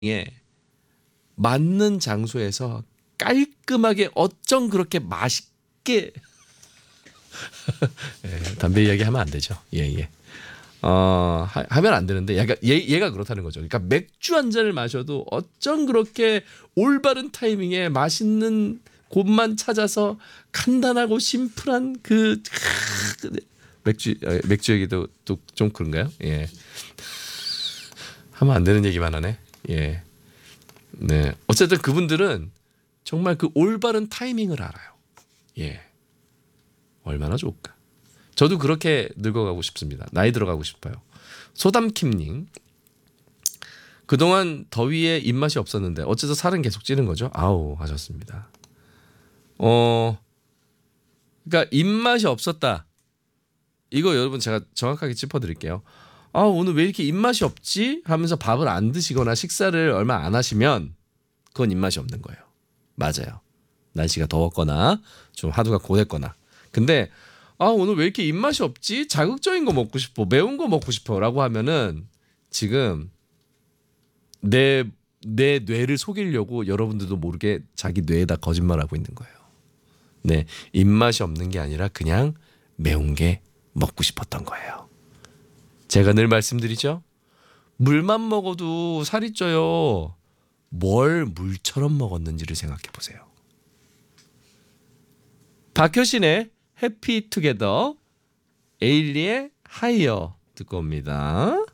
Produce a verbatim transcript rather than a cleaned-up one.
예, 맞는 장소에서 깔끔하게 어쩜 그렇게 맛있게 예, 담배 이야기 하면 안 되죠. 예, 예. 어, 하, 하면 안 되는데 약간 얘, 얘가 그렇다는 거죠. 그러니까 맥주 한 잔을 마셔도 어쩜 그렇게 올바른 타이밍에 맛있는 곳만 찾아서 간단하고 심플한 그, 그 맥주 어, 맥주 얘기도 또 좀 그런가요? 예. 하면 안 되는 얘기만 하네. 예. 네. 어쨌든 그분들은 정말 그 올바른 타이밍을 알아요. 예. 얼마나 좋을까. 저도 그렇게 늙어가고 싶습니다. 나이 들어가고 싶어요. 소담킴님. 그동안 더위에 입맛이 없었는데 어째서 살은 계속 찌는 거죠? 아우 하셨습니다. 어, 그러니까 입맛이 없었다. 이거 여러분 제가 정확하게 짚어드릴게요. 아 오늘 왜 이렇게 입맛이 없지? 하면서 밥을 안 드시거나 식사를 얼마 안 하시면 그건 입맛이 없는 거예요. 맞아요. 날씨가 더웠거나 좀 하루가 고됐거나. 근데 아 오늘 왜 이렇게 입맛이 없지? 자극적인 거 먹고 싶어. 매운 거 먹고 싶어라고 하면은 지금 내 내 뇌를 속이려고 여러분들도 모르게 자기 뇌에다 거짓말하고 있는 거예요. 네, 입맛이 없는 게 아니라 그냥 매운 게 먹고 싶었던 거예요. 제가 늘 말씀드리죠. 물만 먹어도 살이 쪄요. 뭘 물처럼 먹었는지를 생각해 보세요. 박효신의 해피 투게더, 에일리의 하이어 듣고 옵니다.